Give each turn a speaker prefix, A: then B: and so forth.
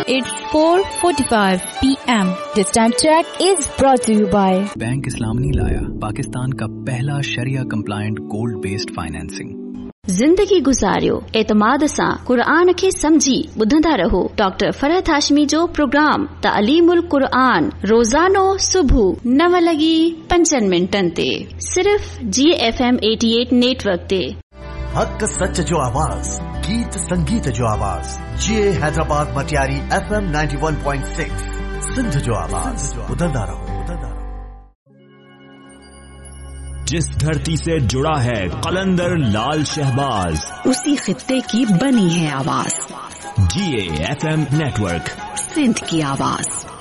A: It's 4:45 p.m. This time check is brought to you by
B: bank इस्लाम नहीं लाया पाकिस्तान का पहला शरिया कंप्लायंट गोल्ड बेस्ड फाइनेंसिंग।
C: ज़िंदगी गुज़ारियो एतमाद सां क़ुरान खे समझी ॿुधंदा रहो। डॉक्टर फरहत हाशमी जो प्रोग्राम तालीमुल क़ुरान रोज़ानो सुबुह 9:05 ते सिर्फ़ GFM 88 नेटवर्क ते।
D: हक सच जो आवाज़, गीत संगीत जो आवाज़, GA हैदराबाद मटियारी FM 91.6 सिंध जो आवाज़, ॿुधंदा रहो।
E: जिस धरती से जुड़ा है कलंदर लाल शहबाज,
F: उसी खित्ते की बनी है आवाज।
E: GA FM नेटवर्क,
F: सिंध की आवाज।